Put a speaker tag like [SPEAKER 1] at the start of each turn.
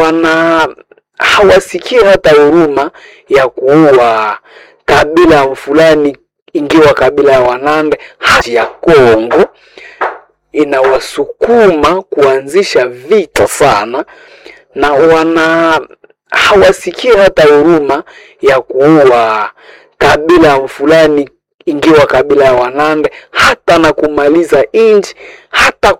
[SPEAKER 1] hawasikii hata huruma ya kuua kabila fulani, ingiwa kabila ya Wanande. Hati ya Kongo inawasukuma kuanzisha vita sana, na hawasikii hata huruma ya kuua kabila fulani, ingiwa kabila ya Wanande, hata na kumaliza inchi, hata